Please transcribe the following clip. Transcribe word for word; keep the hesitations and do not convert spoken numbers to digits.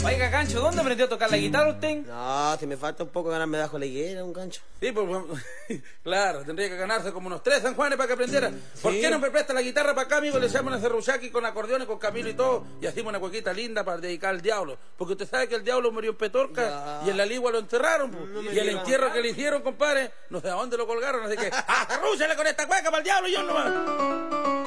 Oiga, Gancho, ¿dónde aprendió a tocar la guitarra usted? No, si me falta un poco ganarme de ajo la higuera, un gancho. Sí, pues, claro, tendría que ganarse como unos tres San Juanes para que aprendiera. ¿Por Sí. qué no me presta la guitarra para acá, amigo? Le echamos una serruchaki con acordeones, con Camilo y todo, y hacemos una cuequita linda para dedicar al diablo. Porque usted sabe que el diablo murió en Petorca Ya. y en la ligua lo enterraron, pues. No me Y el diga. entierro que le hicieron, compadre, no sé a dónde lo colgaron, así que ¡ah, serrúchale con esta cueca para el diablo y yo nomás!